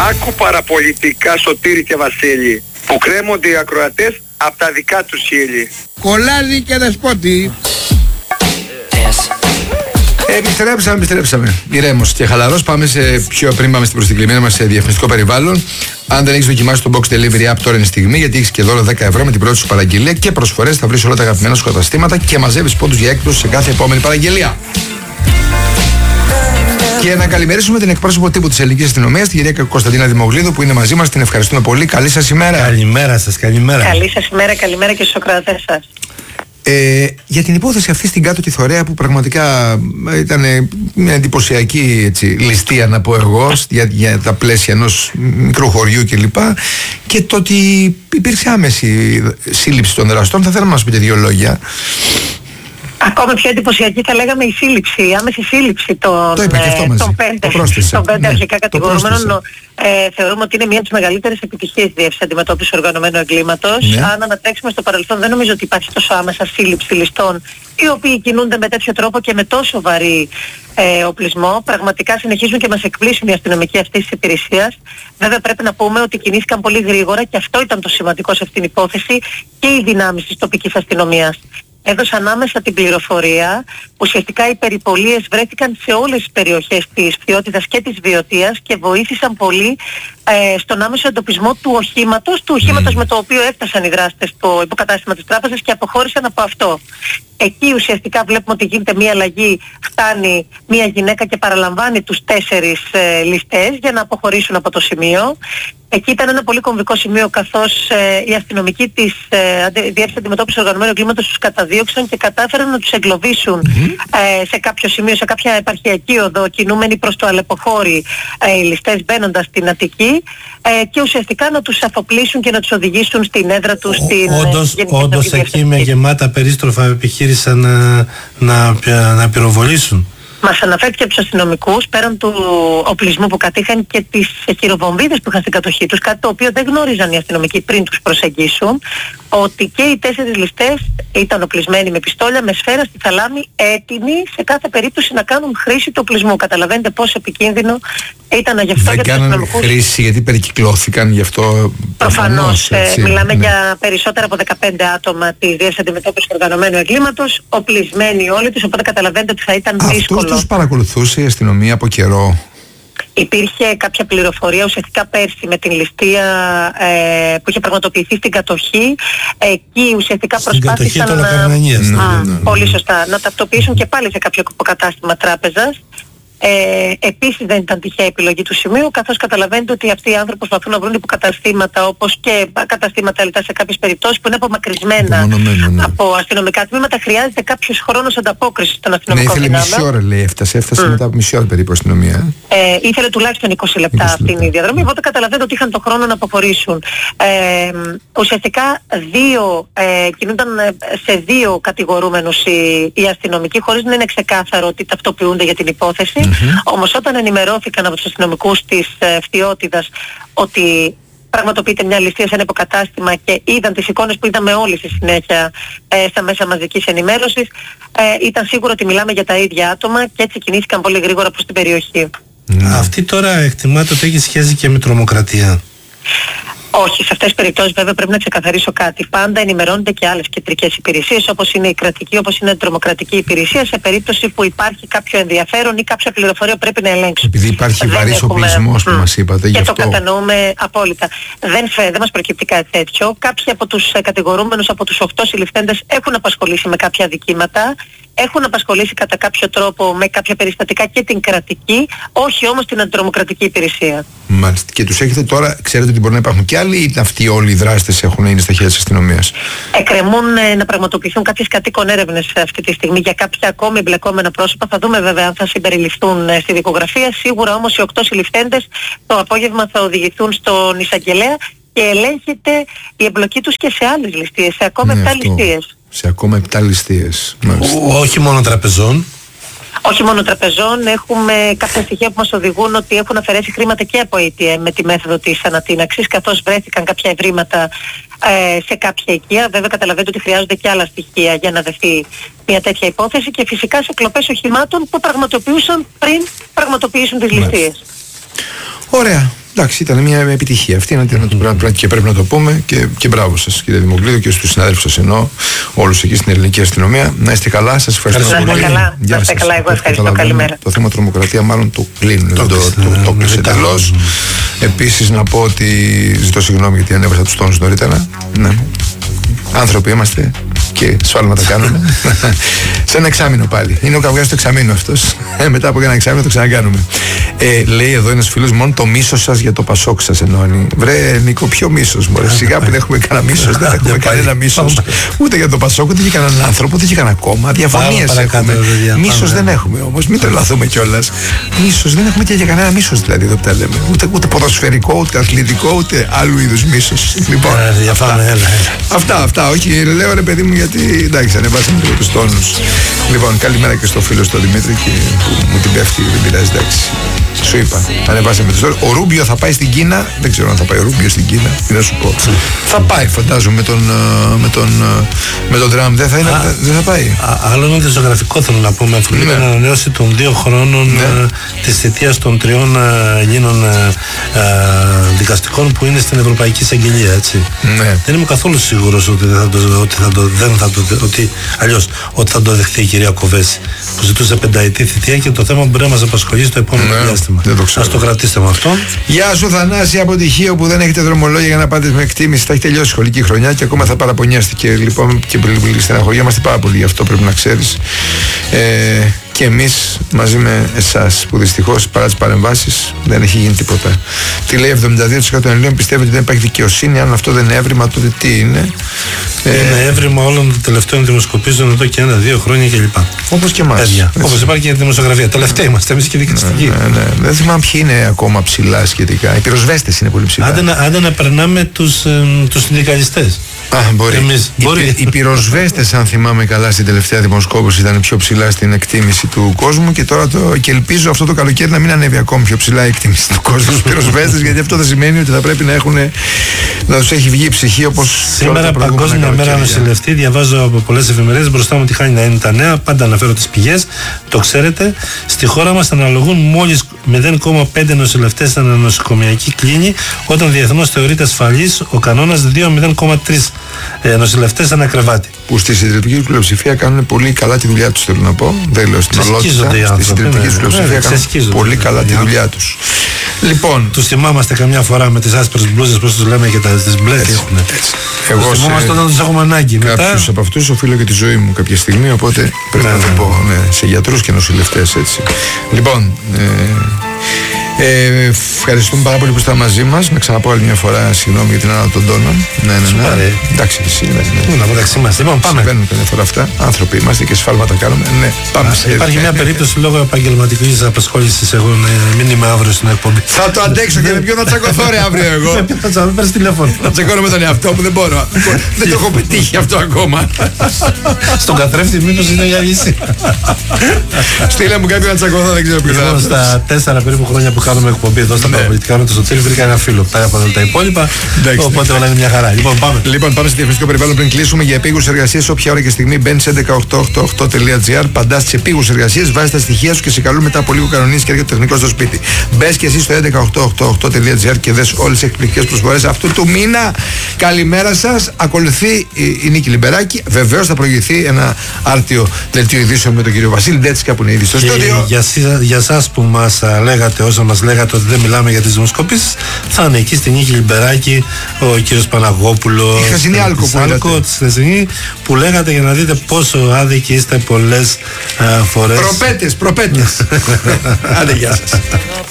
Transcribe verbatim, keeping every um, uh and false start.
Άκου παραπολιτικά, Σωτήρη και Βασίλη, που κρέμονται οι ακροατές από τα δικά τους χείλη. Κολλάδι και δεσπότη. Επιστρέψαμε, επιστρέψαμε. Ηρέμος και χαλαρός. Πάμε σε πιο πριν πάμε στην προσκεκλημένη μας σε διαφημιστικό περιβάλλον. Αν δεν έχεις δοκιμάσει το Box Delivery App, τώρα είναι η στιγμή, γιατί έχεις και δώρο δέκα ευρώ με την πρώτη σου παραγγελία και προσφορές. Θα βρεις όλα τα αγαπημένα σου καταστήματα και μαζεύεις πόντους για έκπτωση σε κάθε επόμενη παραγγελία. Και να καλημερίσουμε την εκπρόσωπο τύπου της Ελληνικής Αστυνομίας, την κυρία Κωνσταντίνα Δημογλίδου, που είναι μαζί μας. Την ευχαριστούμε πολύ. Καλή σας ημέρα. Καλημέρα σας, καλημέρα. Καλή σας ημέρα, καλημέρα και στους ακροατές σας. Ε, για την υπόθεση αυτή στην Κάτω τη Θωρέα, που πραγματικά ήταν μια εντυπωσιακή έτσι, ληστεία, να πω εγώ, για, για τα πλαίσια ενός μικρού χωριού κλπ. Και, και το ότι υπήρξε άμεση σύλληψη των δραστών, θα θέλαμε να μας πείτε δύο λόγια. Ακόμα πιο εντυπωσιακή θα λέγαμε η σύλληψη, η άμεση σύλληψη των, το είπα και αυτό μαζί. των πέντε, των πέντε ναι, αρχικά κατηγορούμενων. Ε, θεωρούμε ότι είναι μία από τις μεγαλύτερες επιτυχίες διεύθυνσης αντιμετώπισης οργανωμένου εγκλήματος. Ναι. Αν ανατρέξουμε στο παρελθόν, δεν νομίζω ότι υπάρχει τόσο άμεσα σύλληψη ληστών οι οποίοι κινούνται με τέτοιο τρόπο και με τόσο βαρύ ε, οπλισμό. Πραγματικά συνεχίζουν και μας εκπλήσουν οι αστυνομικοί αυτής της υπηρεσίας. Βέβαια πρέπει να πούμε ότι κινήθηκαν πολύ γρήγορα και αυτό ήταν το σημαντικό σε αυτήν την υπόθεση, και οι δυνάμεις της τοπικής αστυνομίας έδωσαν άμεσα την πληροφορία. Ουσιαστικά οι περιπολίες βρέθηκαν σε όλες τις περιοχές της Φθιώτιδας και της Βιωτίας και βοήθησαν πολύ ε, στον άμεσο εντοπισμό του οχήματος, του οχήματος mm. με το οποίο έφτασαν οι δράστες στο υποκατάστημα της τράπεζας και αποχώρησαν από αυτό. Εκεί ουσιαστικά βλέπουμε ότι γίνεται μια αλλαγή, φτάνει μια γυναίκα και παραλαμβάνει τους τέσσερις ε, ληστές για να αποχωρήσουν από το σημείο. Εκεί ήταν ένα πολύ κομβικό σημείο, καθώς ε, οι αστυνομικοί της ε, Διεύθυνσης Αντιμετώπισης Οργανωμένου Εγκλήματος τους καταδίωξαν και κατάφεραν να τους εγκλωβίσουν mm-hmm. ε, σε κάποιο σημείο, σε κάποια επαρχιακή οδό, κινούμενοι προς το Αλεποχώρι ε, οι ληστές μπαίνοντας στην Αττική, ε, και ουσιαστικά να τους αφοπλίσουν και να τους οδηγήσουν στην έδρα τους στην Όντως, όντως εκεί με γεμάτα περίστροφα επιχείρησαν να, να, να πυροβολήσουν. Μας αναφέρθηκε από τους αστυνομικούς, πέραν του οπλισμού που κατήχαν, και τις χειροβομβίδες που είχαν στην κατοχή τους, κάτι το οποίο δεν γνώριζαν οι αστυνομικοί πριν τους προσεγγίσουν, ότι και οι τέσσερις ληστές ήταν οπλισμένοι με πιστόλια, με σφαίρα στη θαλάμη, έτοιμοι σε κάθε περίπτωση να κάνουν χρήση του οπλισμού. Καταλαβαίνετε πόσο επικίνδυνο ήταν γι' αυτό δεν για τους αστυνομικούς. Δεν κάναν χρήση γιατί περικυκλώθηκαν, γι' αυτό προφανώς. Ε, μιλάμε ναι. για περισσότερα από δεκαπέντε άτομα της Διεύθυνσης Αντιμετώπισης Οργανωμένου Εγκλήματος, οπλισμένοι όλοι τους, οπότε καταλαβαίνετε ότι θα ήταν αυτούς δύσκολο. Αυτούς τους παρακολουθούσε η αστυνομία από καιρό? Υπήρχε κάποια πληροφορία ουσιαστικά πέρσι με την ληστεία ε, που είχε πραγματοποιηθεί στην κατοχή. Εκεί ουσιαστικά στην προσπάθησαν να... Ναι, ναι, ναι. πολύ σωστά, να ταυτοποιήσουν και πάλι σε κάποιο υποκατάστημα τράπεζας. Ε, επίσης δεν ήταν τυχαία επιλογή του σημείου, καθώς καταλαβαίνετε ότι αυτοί οι άνθρωποι προσπαθούν να βρουν υποκαταστήματα, όπως και καταστήματα λιτά σε κάποιες περιπτώσεις που είναι απομακρυσμένα ναι. από αστυνομικά τμήματα. Χρειάζεται κάποιος χρόνος ανταπόκρισης των αστυνομικών δυνάμεων. Ναι, ήθελε μισή ώρα, λέει, έφτασε, έφτασε mm. μετά από μισή ώρα περίπου η αστυνομία. Ε, ήθελε τουλάχιστον είκοσι λεπτά αυτή η διαδρομή, οπότε καταλαβαίνετε ότι είχαν τον χρόνο να αποχωρήσουν. Ε, ουσιαστικά δύο, ε, κινούνταν σε δύο κατηγορούμενους οι, οι αστυνομικοί, χωρίς να είναι ξεκάθαρο ότι ταυτοποιούνται για την υπόθεση. Mm. Mm-hmm. Όμως όταν ενημερώθηκαν από τους αστυνομικούς της ε, Φθιώτιδας ότι πραγματοποιείται μια ληστεία σε ένα υποκατάστημα και είδαν τις εικόνες που είδαμε όλοι στη συνέχεια ε, στα μέσα μαζικής ενημέρωσης, ε, ήταν σίγουρο ότι μιλάμε για τα ίδια άτομα και έτσι κινήθηκαν πολύ γρήγορα προς την περιοχή. Mm. Αυτή τώρα εκτιμάται ότι έχει σχέση και με τρομοκρατία? Όχι, σε αυτές τις περιπτώσεις βέβαια πρέπει να ξεκαθαρίσω κάτι. Πάντα ενημερώνονται και άλλες κεντρικές υπηρεσίες, όπως είναι η κρατική, όπως είναι η τρομοκρατική υπηρεσία, σε περίπτωση που υπάρχει κάποιο ενδιαφέρον ή κάποια πληροφορία που πρέπει να ελέγξουν. Επειδή υπάρχει βαρύς οπλισμός που mm. μας είπατε, γι' αυτό. Και το κατανοούμε απόλυτα. Δεν, δεν μας προκύπτει κάτι τέτοιο. Κάποιοι από τους κατηγορούμενους, από τους οκτώ συλληφθέντες, έχουν απασχολήσει με κάποια δικήματα. Έχουν απασχολήσει κατά κάποιο τρόπο με κάποια περιστατικά και την κρατική, όχι όμως την αντιτρομοκρατική υπηρεσία. Μάλιστα. Και τους έχετε τώρα, ξέρετε ότι μπορεί να υπάρχουν και άλλοι, ή αυτοί όλοι οι δράστες έχουν είναι στα χέρια της αστυνομίας? Εκκρεμούν ε, να πραγματοποιηθούν κάποιες κατοίκον έρευνες αυτή τη στιγμή για κάποια ακόμη εμπλεκόμενα πρόσωπα. Θα δούμε βέβαια αν θα συμπεριληφθούν ε, στη δικογραφία. Σίγουρα όμως οι οκτώ συλληφθέντες το απόγευμα θα οδηγηθούν στον εισαγγελέα και ελέγχεται η εμπλοκή τους και σε άλλες ληστείες, σε ακόμα επτά ναι, ληστείες. Σε ακόμα επτά ληστείες. Όχι μόνο τραπεζών. Όχι μόνο τραπεζών, έχουμε κάποια στοιχεία που μας οδηγούν ότι έχουν αφαιρέσει χρήματα και από έι τι εμ με τη μέθοδο της ανατείναξης, καθώς βρέθηκαν κάποια ευρήματα ε, σε κάποια οικία. Βέβαια καταλαβαίνετε ότι χρειάζονται και άλλα στοιχεία για να δεχθεί μια τέτοια υπόθεση, και φυσικά σε κλοπές οχημάτων που πραγματοποιούσαν πριν πραγματοποιήσουν τις ληστείες. Ωραία. εντάξει, ήταν μια επιτυχία αυτή. Να, να, να, και πρέπει να το πούμε. Και, και μπράβο σας, κύριε Δημοκλήδο, και στους συναδέλφους σας εννοώ, όλους εκεί στην ελληνική αστυνομία. Να είστε καλά, σας ευχαριστώ πολύ. Να είστε καλά, να είστε καλά, εγώ ευχαριστώ. Καλημέρα. Το θέμα τρομοκρατία μάλλον το κλείνουν, δεν το κλείσε εντελώς. Επίσης, να πω ότι ζητώ συγγνώμη γιατί ανέβασα τους τόνους νωρίτερα. Ναι. Άνθρωποι είμαστε και σφάλματα κάνουμε. Σε ένα εξάμηνο πάλι. Είναι ο καυγάς του εξαμήνου αυτός. Ε, μετά από ένα εξάμηνο το ξανακάνουμε. Ε, λέει εδώ ένας φίλος, μόνο το μίσος σας για το Πασόκ σας ενώνει. Βρε Νίκο, ποιο μίσος μωρέ. Σιγά που δεν έχουμε κανένα μίσος. Δεν έχουμε κανένα μίσος. Ούτε για το Πασόκ, ούτε για κανέναν άνθρωπο, ούτε για κανένα κόμμα. Διαφωνίες έχουμε. Μίσος δεν έχουμε όμως. Μην τρελαθούμε κιόλας. Μίσος δεν έχουμε και για κανένα μίσος δηλαδή εδώ που τα λέμε. Ούτε, ούτε ποδοσφαιρικό, ούτε αθλητικό, ούτε άλλου είδους μίσος. Λοιπόν, αυτά, αυτά. Όχι, λέω ρε παιδί μου, γιατί εντάξει, ανεβάσαμε λίγο τους τόνους. Λοιπόν, καλημέρα και στο φίλο στο Δημήτρη και που μου την πέφτει, δεν πειράζει, εντάξει. Σου είπα, ανεβάσαμε τους τόνους. Ο Ρούμπιο θα πάει στην Κίνα, δεν ξέρω αν θα πάει ο Ρούμπιο στην Κίνα, τι να σου πω. Θα πάει, φαντάζομαι, με τον, με τον, με τον Τραμπ, δεν θα, είναι, α, δεν θα πάει. Α, άλλο ένα ζωγραφικό θέλω να πούμε, αφού ναι. να ανανεώσει των δύο χρόνων ναι. της θητείας των τριών Ελλήνων δικαστικών που είναι στην Ευρωπαϊκή Εισαγγελία, έτσι. Ναι. Δεν είμαι καθόλου σίγουρος ότι δεν θα το, ότι θα το, δεν θα το, ότι αλλιώς ότι θα το δεχτεί η κυρία Κοβέση που ζητούσε πενταετή θητεία και το θέμα μπορεί να μας απασχολεί στο επόμενο ναι, διάστημα. Ας το κρατήσετε με αυτό. Γεια σου Θανάση από τη Χίο που δεν έχετε δρομολόγια για να πάτε με εκτίμηση. Θα έχει τελειώσει η σχολική χρονιά και ακόμα θα παραπονιάστηκε λοιπόν και στεναχωριόμαστε πάρα πολύ, γι' αυτό πρέπει να ξέρεις. Ε, και εμείς μαζί με εσάς που δυστυχώς παρά τις παρεμβάσεις δεν έχει γίνει τίποτα. Τι λέει, εβδομήντα δύο τοις εκατό των Ελλήνων πιστεύει ότι δεν υπάρχει δικαιοσύνη. Αν αυτό δεν είναι έβριμα, τότε τι είναι? Είναι ε, έβριμα όλων των τελευταίων δημοσκοπήσεων εδώ και ένα-δύο χρόνια κλπ. Όπως και εμάς. Όπως υπάρχει και η δημοσιογραφία. Τελευταίοι είμαστε εμείς και δικαστικοί. Ναι, ναι, ναι. Δεν θυμάμαι ποιοι είναι ακόμα ψηλά σχετικά. Οι πυροσβέστες είναι πολύ ψηλά. Άντε να, άντε να περνάμε τους, ε, τους συνδικαλιστές. Α, μπορεί. Εμείς, οι, μπορεί. Οι πυροσβέστες, αν θυμάμαι καλά, στην τελευταία δημοσκόπηση ήταν πιο ψηλά στην εκτίμηση του κόσμου και τώρα το. Και ελπίζω αυτό το καλοκαίρι να μην ανέβει ακόμη πιο ψηλά η εκτίμηση του κόσμου στους πυροσβέστες, γιατί αυτό δεν σημαίνει ότι θα πρέπει να, έχουν, να τους έχει βγει η ψυχή όπως. Σήμερα, Παγκόσμια Μέρα Νοσηλευτή, διαβάζω από πολλές εφημερίδες μπροστά μου τι χάνει να είναι τα νέα. Πάντα αναφέρω τις πηγές, το ξέρετε. Στη χώρα μας αναλογούν μόλις μηδέν κόμμα πέντε νοσηλευτές ανά νοσοκομιακή κλίνη, όταν διεθνώς θεωρείται ασφαλής ο κανόνας δύο μηδέν κόμμα τρία ε, νοσηλευτές ανά κρεβάτι. Που στη συντριπτική πλειοψηφία κάνουν πολύ καλά τη δουλειά τους, θέλω να πω. Δεν λέω στην ολότητα. Στη συντριπτική ναι, πλειοψηφία ναι, κάνουν πολύ καλά ναι, τη δουλειά τους. Λοιπόν, τους θυμάμαστε καμιά φορά με τις άσπρες μπλούζες, πώς τους λέμε, και τις μπλε. Εγώ τους θυμάμαστε όταν τους έχουμε ανάγκη. Κάποιους από αυτούς οφείλω και τη ζωή μου κάποια στιγμή, οπότε πρέπει να το πω σε γιατρούς και νοσηλευτές, έτσι. Λοιπόν. Ε, ευχαριστούμε πάρα πολύ που είστε μαζί μας. Να ξαναπώ άλλη μια φορά συγγνώμη για την ανάγκη των τόνων. Ναι, ναι, ναι. Εντάξει, εσύ είναι. Πού να μεταξύ μας. Λοιπόν, πάμε. Συμβαίνουν καμιά φορά αυτά. Άνθρωποι είμαστε και σφάλματα κάνουμε. Ναι, πάμε. Α, υπάρχει μια περίπτωση λόγω επαγγελματικής απασχόλησης. Εγώ να μην είμαι αύριο στην εκπομπή. Θα το αντέξω και με ποιον θα τσακωθώ ρε αύριο εγώ. Θα παίρνει τηλέφωνο. Θα τσακώνω με τον εαυτό μου, δεν μπορώ. Δεν το έχω πετύχει αυτό ακόμα. Στον καθρέφτη, μήπως είναι η λύση. Στείλε μου κάποιον να τσακωθώ, δεν ξέρω ποιο θα. Στα τέσσερα περίπου χρόνια που κάνουμε εκπομπή εδώ στα παραπολιτικά με το Σωτήρι, βρήκα ένα φίλο. Τα είπα τα υπόλοιπα. Οπότε όλα είναι μια χαρά. Λοιπόν, πάμε. Λοιπόν, πάμε στο διαφημιστικό περιβάλλον πριν κλείσουμε. Για επίγουσες εργασίες, όποια ώρα και στιγμή μπαίνει σε έντεκα οκτώ ογδόντα οκτώ τελεία τζι άρ, παντά στις επίγουσες εργασίες, βάζει τα στοιχεία σου και σε καλούν μετά από λίγο κανονίσεις και έρχεται το τεχνικό στο σπίτι. Μπες και εσύ στο έντεκα οκτώ ογδόντα οκτώ τελεία τζι άρ και δες όλες τις εκπληκτικές προσφορές αυτού του μήνα. Καλημέρα σας. Ακολουθεί η Νίκη Λιμπεράκη. Βεβαίως θα προηγηθεί ένα άρτιο δελτίο ειδήσεων με τον κύριο Βασίλη Ντέτσικα που είναι ήδη στο στούντιο. Για εσάς που μας λέγατε, όσο μας λέγατε ότι δεν μιλάμε για τις δημοσκοπήσεις, θα είναι εκεί στην Νίκη Λιμπεράκη ο κύριος Παναγόπουλο. Η χθεσινή άλκο που άλκο, τη χθεσινή που λέγατε για να δείτε πόσο άδικοι είστε πολλές uh, φορές. Προπέτες, προπέτες. Άντε, γεια σας.